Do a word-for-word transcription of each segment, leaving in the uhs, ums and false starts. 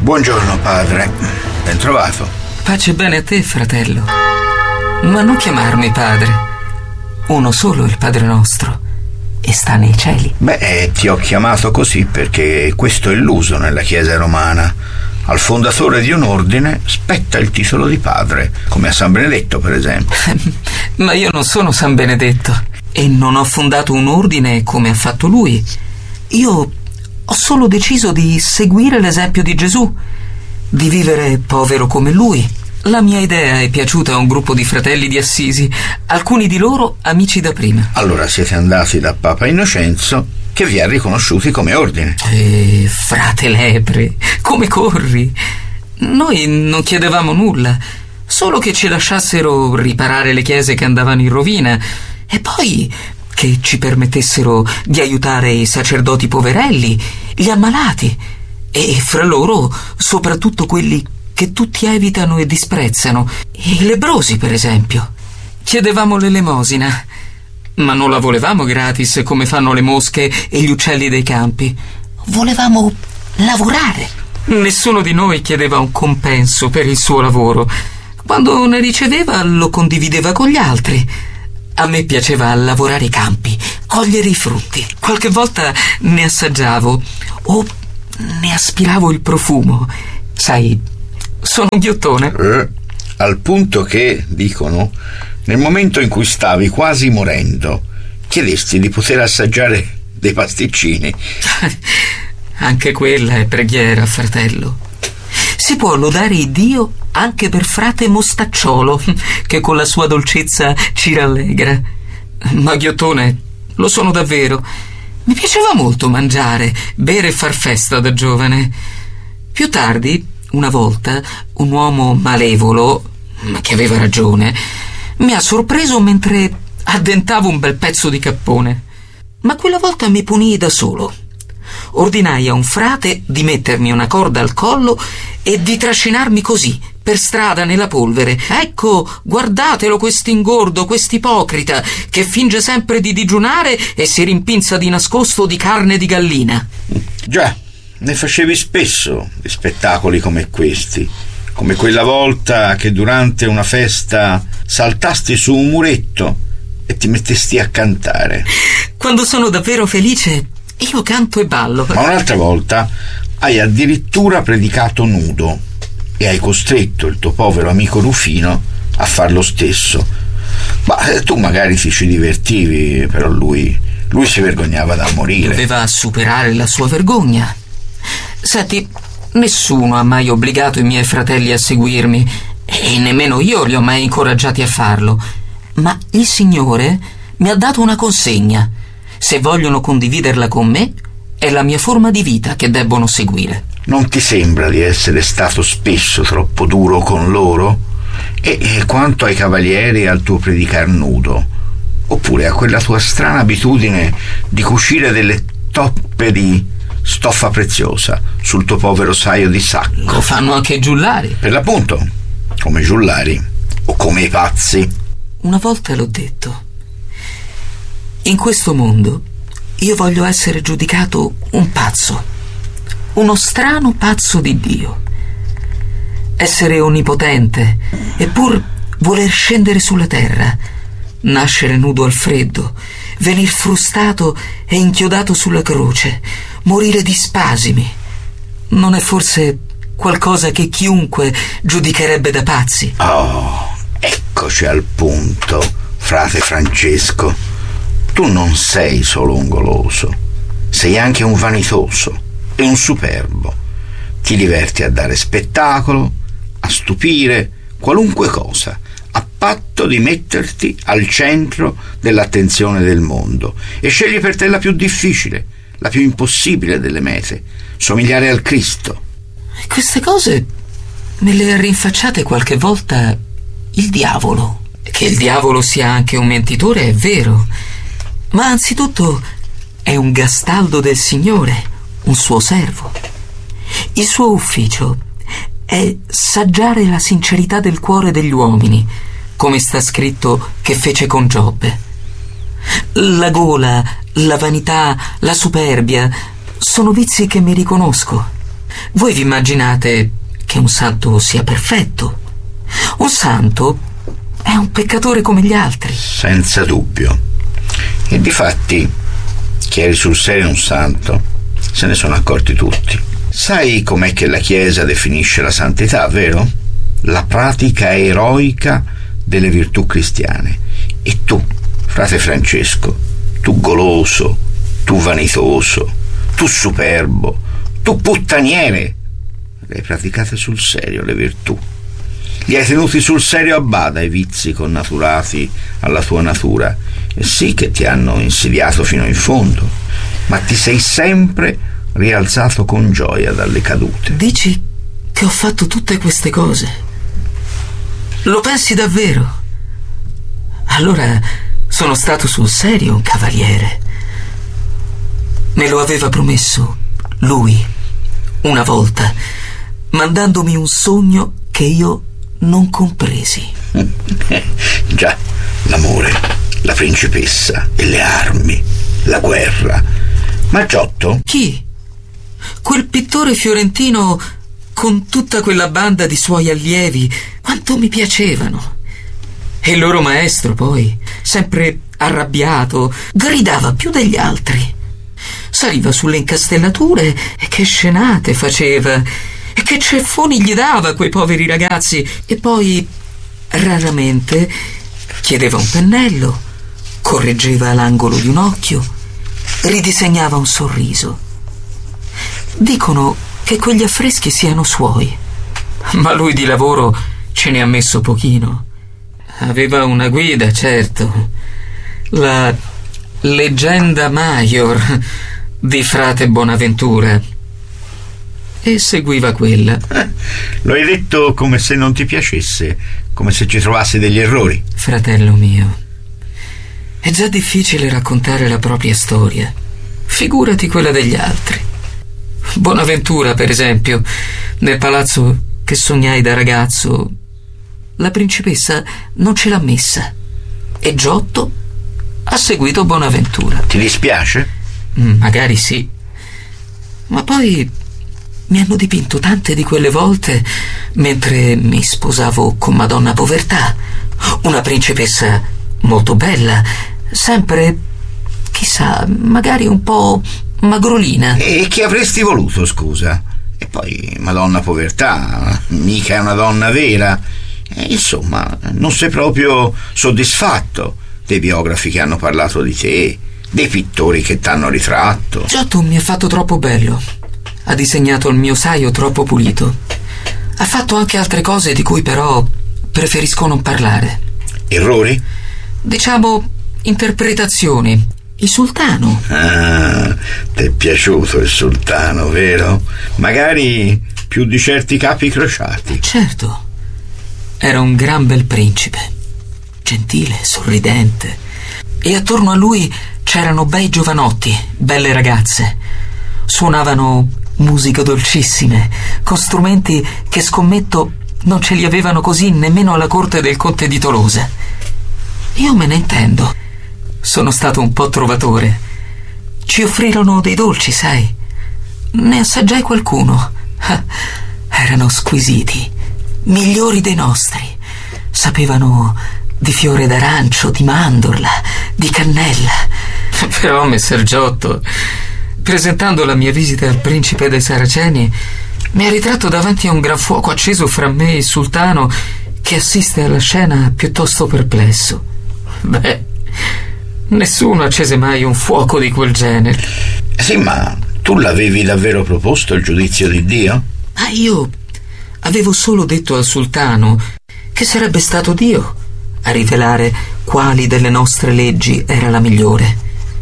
Buongiorno, padre. Ben trovato. Pace bene a te, fratello. Ma non chiamarmi padre. Uno solo è il Padre nostro e sta nei cieli. Beh, ti ho chiamato così perché questo è l'uso nella Chiesa romana. Al fondatore di un ordine spetta il titolo di padre, come a San Benedetto, per esempio. Ma io non sono San Benedetto e non ho fondato un ordine come ha fatto lui. Io ho solo deciso di seguire l'esempio di Gesù, di vivere povero come lui. La mia idea è piaciuta a un gruppo di fratelli di Assisi, alcuni di loro amici da prima. Allora siete andati da Papa Innocenzo, che vi ha riconosciuti come ordine. Eh, frate lepre, come corri? Noi non chiedevamo nulla, solo che ci lasciassero riparare le chiese che andavano in rovina e poi che ci permettessero di aiutare i sacerdoti poverelli, gli ammalati e fra loro soprattutto quelli che tutti evitano e disprezzano, i lebbrosi per esempio. Chiedevamo l'elemosina, ma non la volevamo gratis come fanno le mosche e gli uccelli dei campi. Volevamo lavorare. Nessuno di noi chiedeva un compenso per il suo lavoro. Quando ne riceveva lo condivideva con gli altri. A me piaceva lavorare i campi, cogliere i frutti. Qualche volta ne assaggiavo o ne aspiravo il profumo. Sai, sono un ghiottone. Eh, al punto che, dicono, nel momento in cui stavi quasi morendo, chiedesti di poter assaggiare dei pasticcini. Anche quella è preghiera, fratello. Si può lodare Dio anche per frate Mostacciolo, che con la sua dolcezza ci rallegra. Ma ghiottone lo sono davvero. Mi piaceva molto mangiare, bere e far festa da giovane. Più tardi, una volta, un uomo malevolo, ma che aveva ragione, mi ha sorpreso mentre addentavo un bel pezzo di cappone. Ma quella volta mi punii da solo. Ordinai a un frate di mettermi una corda al collo e di trascinarmi così, per strada nella polvere. Ecco, guardatelo quest'ingordo, quest'ipocrita, che finge sempre di digiunare e si rimpinza di nascosto di carne di gallina. Già, ne facevi spesso di spettacoli come questi, come quella volta che durante una festa saltasti su un muretto e ti mettesti a cantare. Quando sono davvero felice, io canto e ballo. Ma un'altra volta hai addirittura predicato nudo e hai costretto il tuo povero amico Rufino a far lo stesso. Ma tu magari ti ci divertivi, però lui lui si vergognava da morire. Doveva superare la sua vergogna. Senti, nessuno ha mai obbligato i miei fratelli a seguirmi e nemmeno io li ho mai incoraggiati a farlo, ma il Signore mi ha dato una consegna. Se vogliono condividerla con me, è la mia forma di vita che debbono seguire. Non ti sembra di essere stato spesso troppo duro con loro? E, e quanto ai cavalieri e al tuo predicar nudo, oppure a quella tua strana abitudine di cucire delle toppe di stoffa preziosa sul tuo povero saio di sacco. Lo fanno anche i giullari. Per l'appunto, come i giullari o come i pazzi. Una volta l'ho detto. In questo mondo io voglio essere giudicato un pazzo, uno strano pazzo di Dio. Essere onnipotente e pur voler scendere sulla terra, nascere nudo al freddo, venir frustato e inchiodato sulla croce, morire di spasimi. Non è forse qualcosa che chiunque giudicherebbe da pazzi? Oh, eccoci al punto, frate Francesco. Tu non sei solo un goloso, sei anche un vanitoso e un superbo. Ti diverti a dare spettacolo, a stupire, qualunque cosa, a patto di metterti al centro dell'attenzione del mondo, e scegli per te la più difficile, la più impossibile delle mete: somigliare al Cristo. Queste cose me le ha rinfacciate qualche volta il diavolo. Che il diavolo sia anche un mentitore è vero, ma anzitutto è un gastaldo del Signore, un suo servo. Il suo ufficio è saggiare la sincerità del cuore degli uomini, come sta scritto che fece con Giobbe. La gola, la vanità, la superbia sono vizi che mi riconosco. Voi vi immaginate che un santo sia perfetto? Un santo è un peccatore come gli altri. Senza dubbio. E difatti, chi eri sul serio un santo, se ne sono accorti tutti. Sai com'è che la Chiesa definisce la santità, vero? La pratica eroica delle virtù cristiane. E tu, frate Francesco, tu goloso, tu vanitoso, tu superbo, tu puttaniere, le hai praticate sul serio le virtù. Li hai tenuti sul serio a bada i vizi connaturati alla tua natura, e sì che ti hanno insidiato fino in fondo, ma ti sei sempre rialzato con gioia dalle cadute. Dici che ho fatto tutte queste cose? Lo pensi davvero? Allora sono stato sul serio un cavaliere. Me lo aveva promesso lui, una volta, mandandomi un sogno che io non compresi. Già, l'amore, la principessa e le armi, la guerra. Ma Giotto? Chi? Quel pittore fiorentino con tutta quella banda di suoi allievi, quanto mi piacevano. E il loro maestro, poi, sempre arrabbiato, gridava più degli altri. Saliva sulle incastellature e che scenate faceva, e che ceffoni gli dava a quei poveri ragazzi. E poi, raramente, chiedeva un pennello, correggeva l'angolo di un occhio, ridisegnava un sorriso. Dicono che quegli affreschi siano suoi, ma lui di lavoro ce ne ha messo pochino. Aveva una guida, certo, la Legenda Maior di frate Bonaventura, e seguiva quella. Eh, lo hai detto come se non ti piacesse, come se ci trovassi degli errori. Fratello mio, è già difficile raccontare la propria storia, figurati quella degli altri. Bonaventura, per esempio, nel palazzo che sognai da ragazzo, la principessa non ce l'ha messa, e Giotto ha seguito Bonaventura. Ti dispiace? Mm, magari sì, ma poi mi hanno dipinto tante di quelle volte mentre mi sposavo con Madonna Povertà, una principessa molto bella, sempre, chissà, magari un po' magrolina. E che avresti voluto, scusa? E poi Madonna Povertà mica è una donna vera. E insomma, non sei proprio soddisfatto dei biografi che hanno parlato di te, dei pittori che t'hanno ritratto. Giotto mi ha fatto troppo bello, ha disegnato il mio saio troppo pulito, ha fatto anche altre cose di cui però preferisco non parlare. Errori? Diciamo interpretazioni. Il sultano. Ah, ti è piaciuto il sultano, vero? Magari più di certi capi crociati. Certo, era un gran bel principe, gentile, sorridente, e attorno a lui c'erano bei giovanotti, belle ragazze. Suonavano musiche dolcissime, con strumenti che scommetto non ce li avevano così nemmeno alla corte del conte di Tolosa. Io me ne intendo. Sono stato un po' trovatore. Ci offrirono dei dolci, sai. Ne assaggiai qualcuno. Erano squisiti, migliori dei nostri. Sapevano di fiore d'arancio, di mandorla, di cannella. Però messer Giotto, presentando la mia visita al principe dei Saraceni, mi ha ritratto davanti a un gran fuoco acceso fra me e il sultano, che assiste alla scena piuttosto perplesso. Beh, nessuno accese mai un fuoco di quel genere. Sì, ma tu l'avevi davvero proposto il giudizio di Dio? Ma io avevo solo detto al sultano che sarebbe stato Dio a rivelare quali delle nostre leggi era la migliore.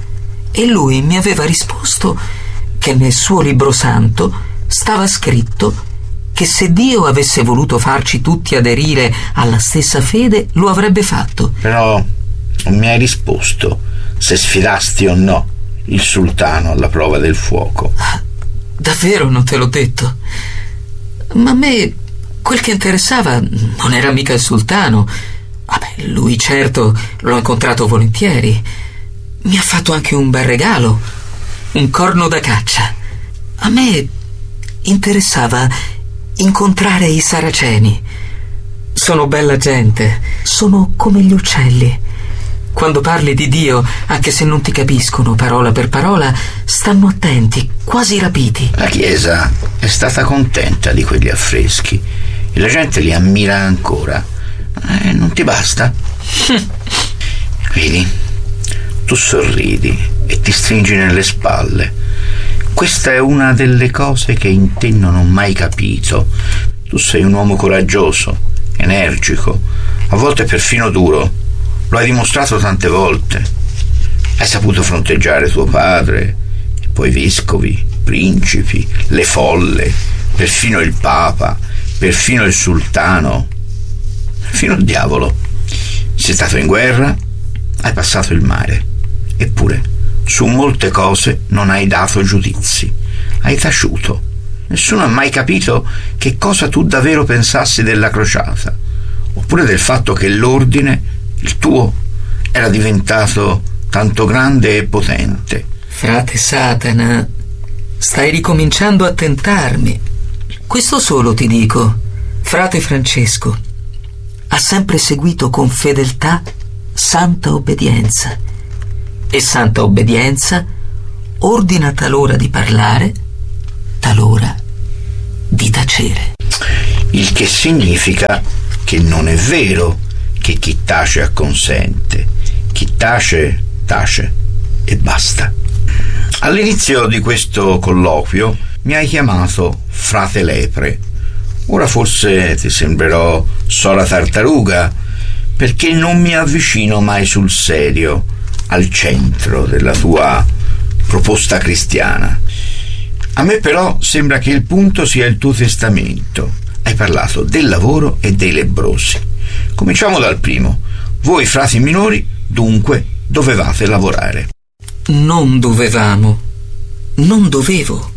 E lui mi aveva risposto che nel suo libro santo stava scritto che se Dio avesse voluto farci tutti aderire alla stessa fede, lo avrebbe fatto. Però non mi hai risposto se sfidasti o no il sultano alla prova del fuoco. Davvero non te l'ho detto? Ma a me quel che interessava non era mica il sultano. Vabbè, lui certo l'ho incontrato volentieri. Mi ha fatto anche un bel regalo, un corno da caccia. A me interessava incontrare i saraceni. Sono bella gente, sono come gli uccelli. Quando parli di Dio, anche se non ti capiscono parola per parola, stanno attenti, quasi rapiti. La Chiesa è stata contenta di quegli affreschi e la gente li ammira ancora. Eh, non ti basta? Vedi, tu sorridi e ti stringi nelle spalle. Questa è una delle cose che in te non ho mai capito. Tu sei un uomo coraggioso, energico, a volte perfino duro. Lo hai dimostrato tante volte. Hai saputo fronteggiare tuo padre, e poi vescovi, principi, le folle, perfino il papa, perfino il sultano, fino al diavolo. Sei stato in guerra, hai passato il mare, eppure su molte cose non hai dato giudizi, hai taciuto. Nessuno ha mai capito che cosa tu davvero pensassi della crociata, oppure del fatto che l'ordine, il tuo, era diventato tanto grande e potente. Frate Satana, stai ricominciando a tentarmi. Questo solo ti dico: frate Francesco ha sempre seguito con fedeltà santa obbedienza, e santa obbedienza ordina talora di parlare, talora di tacere. Il che significa che non è vero che chi tace acconsente. Chi tace, tace e basta. All'inizio di questo colloquio mi hai chiamato frate lepre. Ora forse ti sembrerò sola tartaruga, perché non mi avvicino mai sul serio al centro della tua proposta cristiana. A me però sembra che il punto sia il tuo testamento. Hai parlato del lavoro e dei lebbrosi. Cominciamo dal primo. Voi frati minori, dunque, dovevate lavorare. Non dovevamo. Non dovevo.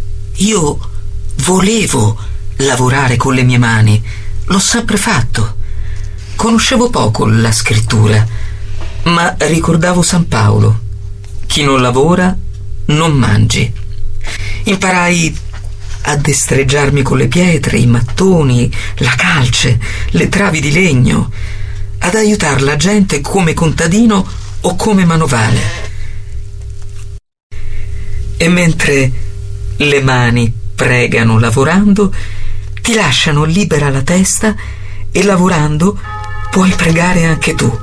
Io volevo lavorare con le mie mani. L'ho sempre fatto. Conoscevo poco la scrittura, ma ricordavo San Paolo: chi non lavora non mangi. Imparai a destreggiarmi con le pietre, i mattoni, la calce, le travi di legno, ad aiutare la gente come contadino o come manovale. E mentre le mani pregano lavorando, ti lasciano libera la testa, e lavorando puoi pregare anche tu.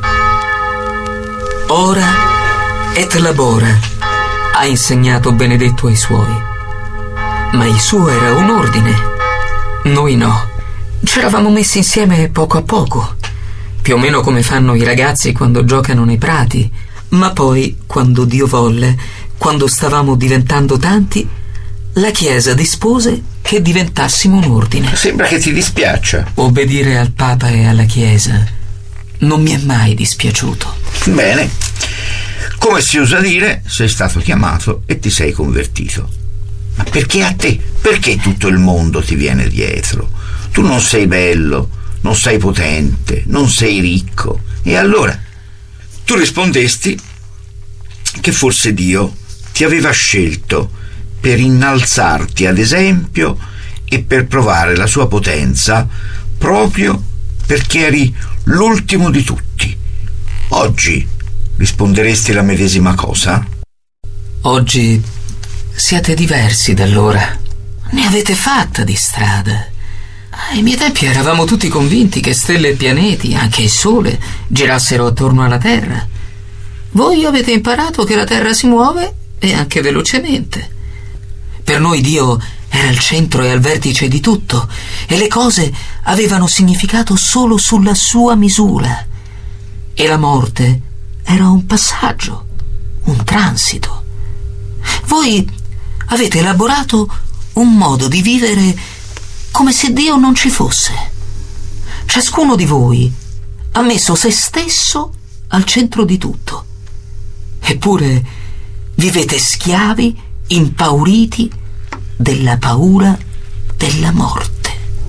Ora et labora, ha insegnato Benedetto ai suoi. Ma il suo era un ordine. Noi no. C'eravamo messi insieme poco a poco, più o meno come fanno i ragazzi quando giocano nei prati. Ma poi, quando Dio volle, quando stavamo diventando tanti, la Chiesa dispose che diventassimo un ordine. Sembra che ti dispiaccia. Obbedire al Papa e alla Chiesa non mi è mai dispiaciuto. Bene. Come si usa dire, sei stato chiamato e ti sei convertito. Ma perché a te? Perché tutto il mondo ti viene dietro? Tu non sei bello, non sei potente, non sei ricco. E allora? Tu rispondesti che forse Dio ti aveva scelto per innalzarti, ad esempio, e per provare la sua potenza, proprio perché eri l'ultimo di tutti. Oggi risponderesti la medesima cosa? Oggi siete diversi da allora. Ne avete fatta di strada. Ai miei tempi eravamo tutti convinti che stelle e pianeti, anche il Sole, girassero attorno alla Terra. Voi avete imparato che la Terra si muove, e anche velocemente. Per noi Dio era al centro e al vertice di tutto, e le cose avevano significato solo sulla sua misura. E la morte era un passaggio, un transito. Voi avete elaborato un modo di vivere come se Dio non ci fosse. Ciascuno di voi ha messo se stesso al centro di tutto. Eppure vivete schiavi, impauriti della paura della morte.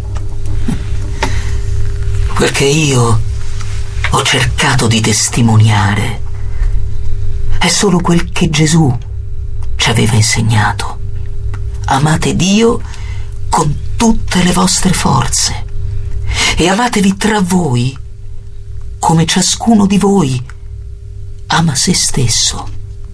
Quel che io ho cercato di testimoniare è solo quel che Gesù ci aveva insegnato. Amate Dio con tutte le vostre forze e amatevi tra voi come ciascuno di voi ama se stesso.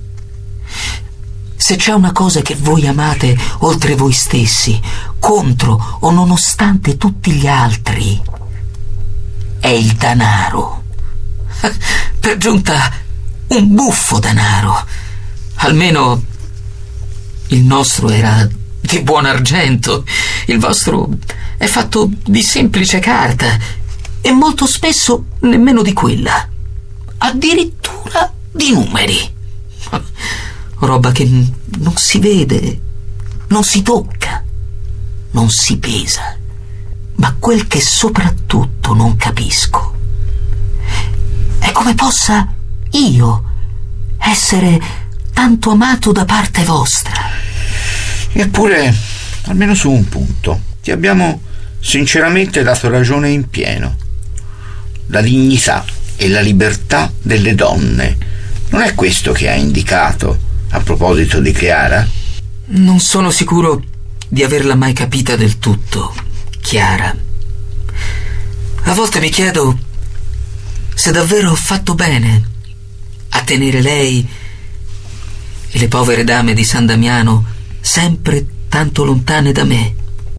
Se c'è una cosa che voi amate oltre voi stessi, contro o nonostante tutti gli altri, è il danaro. Per giunta un buffo danaro. Almeno il nostro era di buon argento, il vostro è fatto di semplice carta e molto spesso nemmeno di quella, addirittura di numeri. Roba che non si vede, non si tocca, non si pesa. Ma quel che soprattutto non capisco è come possa io essere tanto amato da parte vostra. Eppure, almeno su un punto, ti abbiamo sinceramente dato ragione in pieno. La dignità e la libertà delle donne. Non è questo che hai indicato a proposito di Chiara? Non sono sicuro di averla mai capita del tutto, Chiara. A volte mi chiedo se davvero ho fatto bene a tenere lei e le povere dame di San Damiano sempre tanto lontane da me.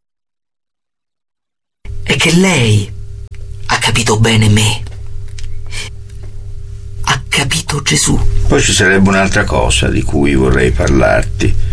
E che lei ha capito bene me. Ha capito Gesù. Poi ci sarebbe un'altra cosa di cui vorrei parlarti.